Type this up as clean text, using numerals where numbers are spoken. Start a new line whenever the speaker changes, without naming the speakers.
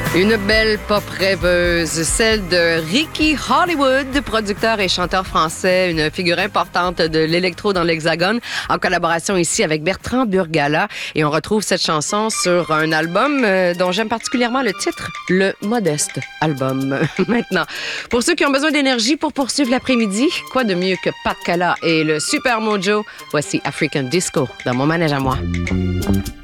Une belle pop rêveuse, celle de Ricky Hollywood, producteur et chanteur français, une figure importante de l'électro dans l'Hexagone, en collaboration ici avec Bertrand Burgala. Et on retrouve cette chanson sur un album dont j'aime particulièrement le titre, le Modeste Album. Maintenant, pour ceux qui ont besoin d'énergie pour poursuivre l'après-midi, quoi de mieux que Pat Cala et le Super Mojo? Voici African Disco dans mon manège à moi.